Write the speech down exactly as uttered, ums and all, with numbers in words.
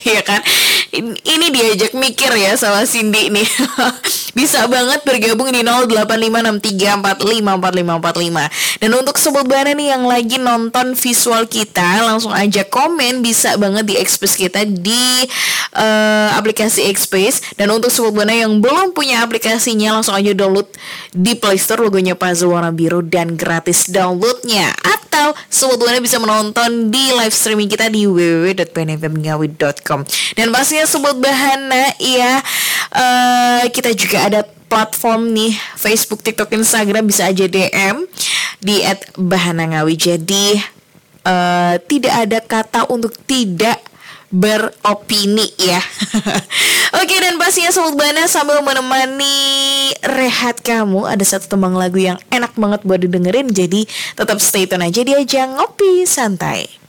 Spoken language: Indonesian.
Iya kan? Ini diajak mikir ya sama Cindy nih. Bisa banget bergabung di nol delapan lima enam tiga empat lima empat lima empat lima. Dan untuk sobat Buana nih yang lagi nonton visual kita, langsung aja komen, bisa banget di Express kita di uh, aplikasi Express. Dan untuk sobat Buana yang belum punya aplikasinya, langsung aja download di Play Store, logonya puzzle warna biru dan gratis downloadnya. Atau sobat Buana bisa menonton di live streaming kita di w w w dot p n f m ngawi dot com. Dan pastinya sobat Bahana ya, uh, kita juga ada platform nih, Facebook, TikTok, Instagram, bisa aja D M di et bahana ngawi. Jadi uh, tidak ada kata untuk tidak beropini ya. Oke, dan pastinya sobat Bahana sambil menemani rehat kamu, ada satu tembang lagu yang enak banget buat didengerin. Jadi tetap stay tune aja di Ajang Ngopi Santai.